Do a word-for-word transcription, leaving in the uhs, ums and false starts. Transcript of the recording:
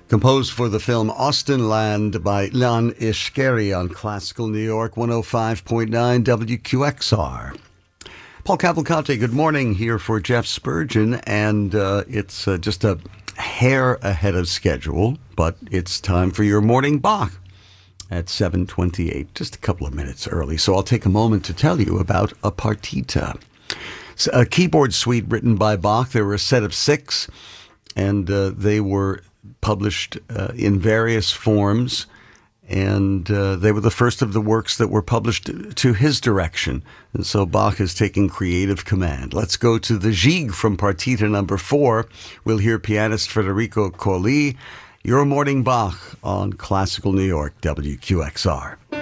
Composed for the film Austenland by Lan Ishkeri on Classical New York one oh five point nine W Q X R. Paul Cavalcante, good morning, here for Jeff Spurgeon, and uh, it's uh, just a hair ahead of schedule, but it's time for your morning Bach at seven twenty-eight, just a couple of minutes early. So I'll take a moment to tell you about a partita. It's a keyboard suite written by Bach. There were a set of six, and uh, they were published uh, in various forms, and uh, they were the first of the works that were published to his direction. And so Bach is taking creative command. Let's go to the Gigue from partita number four. We'll hear pianist Federico Colli. Your morning Bach on Classical New York, W Q X R.